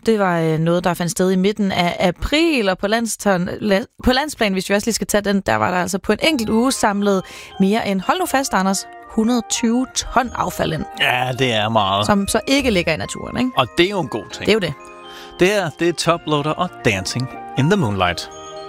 Det var noget, der fandt sted i midten af april, og på landsplan, hvis vi også lige skal tage den, der var der altså på en enkelt uge samlet mere end, hold nu fast, Anders, 120 ton affald ind. Ja, det er meget. Som så ikke ligger i naturen, ikke? Og det er jo en god ting. Det er jo det. Det er Top Loader og Dancing in the Moonlight.